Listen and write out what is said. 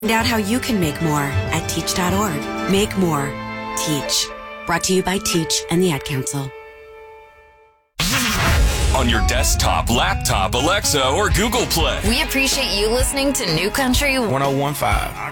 Find out how you can make more at teach.org. Make more. Teach. Brought to you by Teach and the Ad Council. On your desktop, laptop, Alexa, or Google Play. We appreciate you listening to New Country 1015.